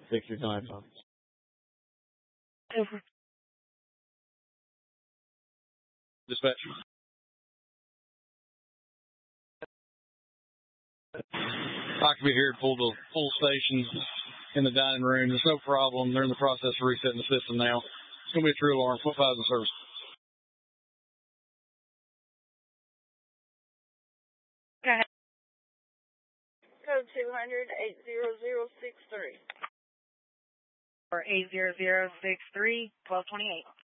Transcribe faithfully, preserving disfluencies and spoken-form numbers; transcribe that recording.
Fix your time. Over. Dispatch. I could be here to pull the full station in the dining room. There's no problem. They're in the process of resetting the system now. It's going to be a true alarm. Foot five in service. Go ahead. Code two hundred, eight zero zero six three. Or eight zero zero six three, twelve twenty-eight.